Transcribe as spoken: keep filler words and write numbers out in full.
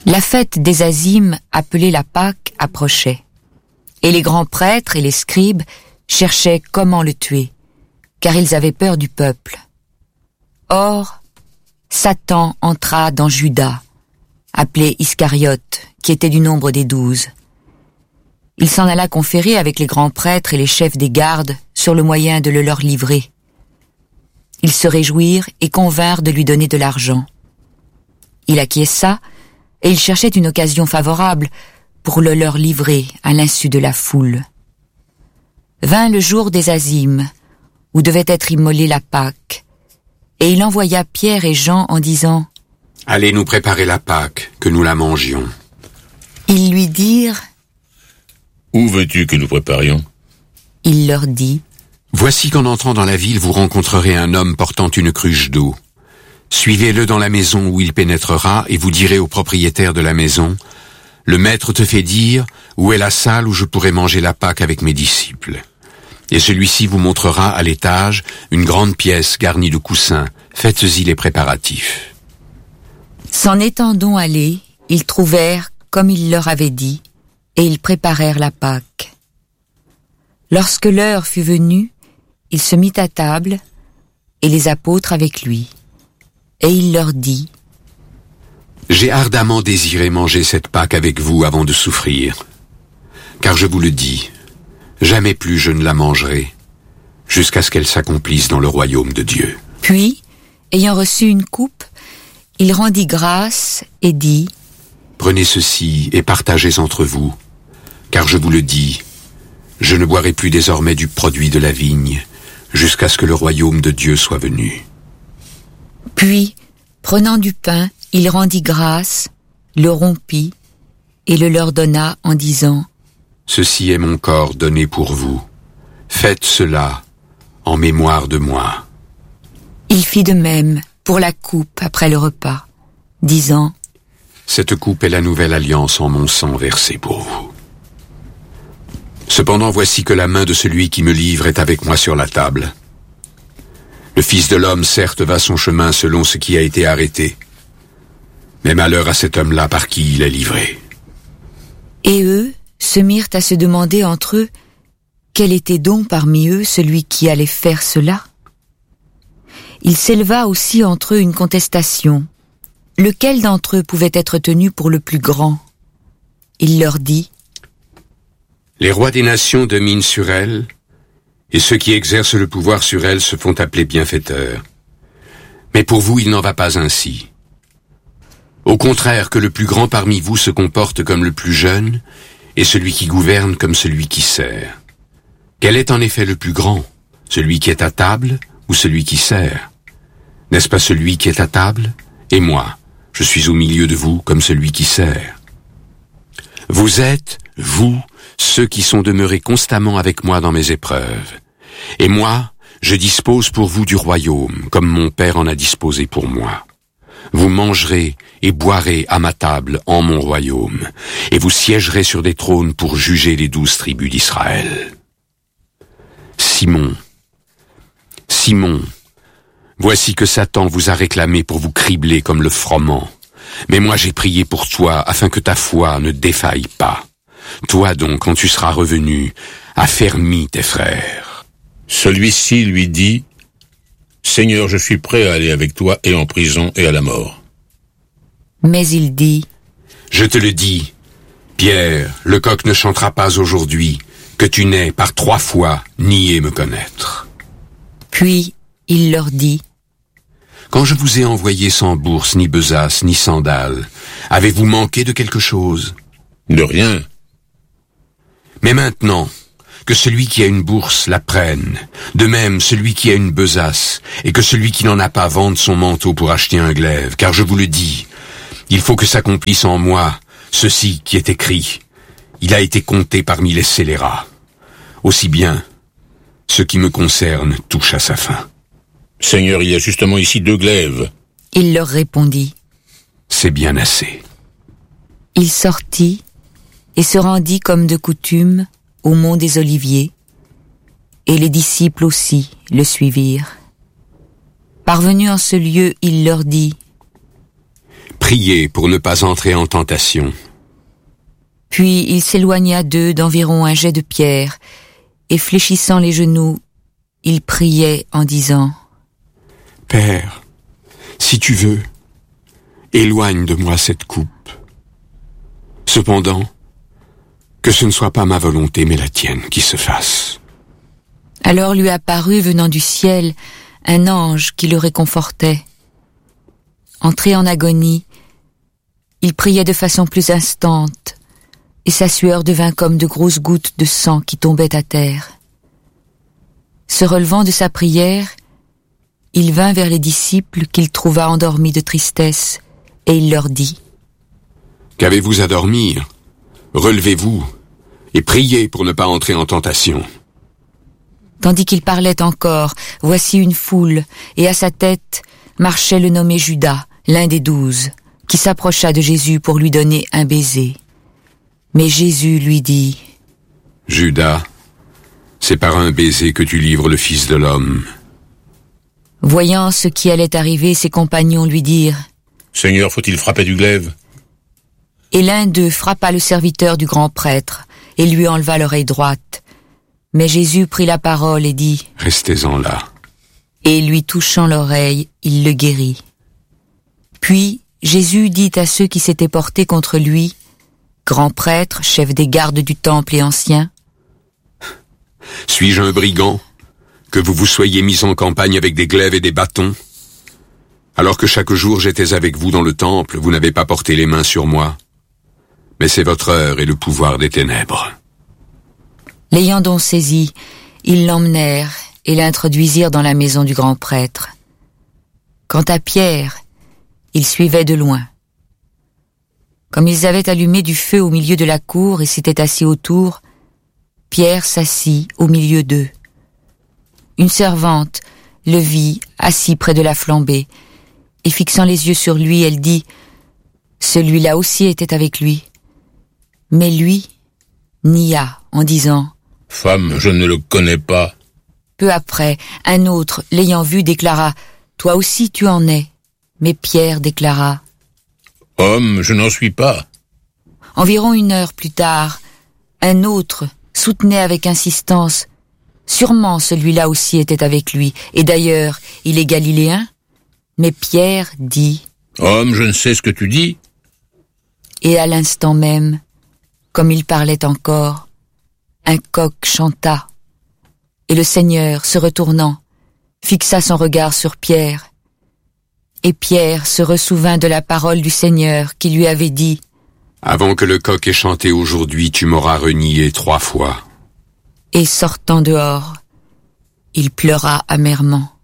La fête des Azimes, appelée la Pâque, approchait, et les grands prêtres et les scribes cherchaient comment le tuer, car ils avaient peur du peuple. Or, Satan entra dans Judas, appelé Iscariote, qui était du nombre des douze. Il s'en alla conférer avec les grands prêtres et les chefs des gardes sur le moyen de le leur livrer. Ils se réjouirent et convinrent de lui donner de l'argent. Il acquiesça, et il cherchait une occasion favorable pour le leur livrer à l'insu de la foule. Vint le jour des Azimes, où devait être immolée la Pâque, et il envoya Pierre et Jean en disant « Allez nous préparer la Pâque, que nous la mangions. » Ils lui dirent « Où veux-tu que nous préparions ?» Il leur dit « Voici qu'en entrant dans la ville, vous rencontrerez un homme portant une cruche d'eau. Suivez-le dans la maison où il pénétrera, et vous direz au propriétaire de la maison, « Le maître te fait dire, où est la salle où je pourrai manger la Pâque avec mes disciples ?» Et celui-ci vous montrera à l'étage une grande pièce garnie de coussins. Faites-y les préparatifs. » S'en étant donc allés, ils trouvèrent comme il leur avait dit, et ils préparèrent la Pâque. Lorsque l'heure fut venue, il se mit à table, et les apôtres avec lui. Et il leur dit « J'ai ardemment désiré manger cette Pâque avec vous avant de souffrir. Car je vous le dis, jamais plus je ne la mangerai, jusqu'à ce qu'elle s'accomplisse dans le royaume de Dieu. » Puis, ayant reçu une coupe, il rendit grâce et dit « Prenez ceci et partagez entre vous, car je vous le dis, je ne boirai plus désormais du produit de la vigne, jusqu'à ce que le royaume de Dieu soit venu. » Puis, prenant du pain, il rendit grâce, le rompit, et le leur donna en disant « Ceci est mon corps donné pour vous. Faites cela en mémoire de moi. » Il fit de même pour la coupe après le repas, disant « Cette coupe est la nouvelle alliance en mon sang versé pour vous. Cependant voici que la main de celui qui me livre est avec moi sur la table. Le Fils de l'homme certes va son chemin selon ce qui a été arrêté, mais malheur à cet homme-là par qui il est livré. » Et eux se mirent à se demander entre eux quel était donc parmi eux celui qui allait faire cela. Il s'éleva aussi entre eux une contestation. Lequel d'entre eux pouvait être tenu pour le plus grand? Il leur dit « Les rois des nations dominent sur elles, et ceux qui exercent le pouvoir sur elles se font appeler bienfaiteurs. Mais pour vous, il n'en va pas ainsi. Au contraire, que le plus grand parmi vous se comporte comme le plus jeune, et celui qui gouverne comme celui qui sert. Quel est en effet le plus grand, celui qui est à table ou celui qui sert? N'est-ce pas celui qui est à table? Et moi, je suis au milieu de vous comme celui qui sert. Vous êtes, vous, ceux qui sont demeurés constamment avec moi dans mes épreuves. Et moi, je dispose pour vous du royaume, comme mon Père en a disposé pour moi. Vous mangerez et boirez à ma table en mon royaume, et vous siégerez sur des trônes pour juger les douze tribus d'Israël. Simon, Simon, voici que Satan vous a réclamé pour vous cribler comme le froment. Mais moi j'ai prié pour toi, afin que ta foi ne défaille pas. Toi donc, quand tu seras revenu, affermis tes frères. » Celui-ci lui dit « Seigneur, je suis prêt à aller avec toi et en prison et à la mort. » Mais il dit « Je te le dis, Pierre, le coq ne chantera pas aujourd'hui, que tu n'aies par trois fois nié me connaître. » Puis il leur dit « Quand je vous ai envoyé sans bourse, ni besace, ni sandales, avez-vous manqué de quelque chose? » ?»« De rien. » »« Mais maintenant, que celui qui a une bourse la prenne, de même celui qui a une besace, et que celui qui n'en a pas vende son manteau pour acheter un glaive, car je vous le dis, il faut que s'accomplisse en moi ceci qui est écrit. Il a été compté parmi les scélérats. Aussi bien, ce qui me concerne touche à sa fin. » »« Seigneur, il y a justement ici deux glaives. » Il leur répondit « C'est bien assez. » Il sortit et se rendit comme de coutume au mont des Oliviers, et les disciples aussi le suivirent. Parvenu en ce lieu, il leur dit « priez pour ne pas entrer en tentation. » Puis il s'éloigna d'eux d'environ un jet de pierre, et fléchissant les genoux, il priait en disant : « Père, si tu veux, éloigne de moi cette coupe. Cependant, que ce ne soit pas ma volonté, mais la tienne qui se fasse. » Alors lui apparut, venant du ciel, un ange qui le réconfortait. Entré en agonie, il priait de façon plus instante, et sa sueur devint comme de grosses gouttes de sang qui tombaient à terre. Se relevant de sa prière, il vint vers les disciples qu'il trouva endormis de tristesse, et il leur dit : « Qu'avez-vous à dormir ? Relevez-vous et priez pour ne pas entrer en tentation. » Tandis qu'il parlait encore, voici une foule, et à sa tête marchait le nommé Judas, l'un des douze, qui s'approcha de Jésus pour lui donner un baiser. Mais Jésus lui dit : « Judas, c'est par un baiser que tu livres le Fils de l'homme. » Voyant ce qui allait arriver, ses compagnons lui dirent : « Seigneur, faut-il frapper du glaive ?» Et l'un d'eux frappa le serviteur du grand prêtre et lui enleva l'oreille droite. Mais Jésus prit la parole et dit : « Restez-en là. » Et lui touchant l'oreille, il le guérit. Puis Jésus dit à ceux qui s'étaient portés contre lui, grand prêtre, chef des gardes du temple et ancien : « Suis-je un brigand, que vous vous soyez mis en campagne avec des glaives et des bâtons ? Alors que chaque jour j'étais avec vous dans le temple, vous n'avez pas porté les mains sur moi. Mais c'est votre heure et le pouvoir des ténèbres. » L'ayant donc saisi, ils l'emmenèrent et l'introduisirent dans la maison du grand prêtre. Quant à Pierre, il suivait de loin. Comme ils avaient allumé du feu au milieu de la cour et s'étaient assis autour, Pierre s'assit au milieu d'eux. Une servante le vit assis près de la flambée, et fixant les yeux sur lui, elle dit : « Celui-là aussi était avec lui. » Mais lui nia en disant : « Femme, je ne le connais pas. » Peu après, un autre, l'ayant vu, déclara : « Toi aussi tu en es. » Mais Pierre déclara : « Homme, je n'en suis pas. » Environ une heure plus tard, un autre soutenait avec insistance : « Sûrement celui-là aussi était avec lui, et d'ailleurs, il est galiléen. » Mais Pierre dit : « Homme, je ne sais ce que tu dis. » Et à l'instant même, comme il parlait encore, un coq chanta, et le Seigneur, se retournant, fixa son regard sur Pierre. Et Pierre se ressouvint de la parole du Seigneur qui lui avait dit : « Avant que le coq ait chanté aujourd'hui, tu m'auras renié trois fois. » Et sortant dehors, il pleura amèrement.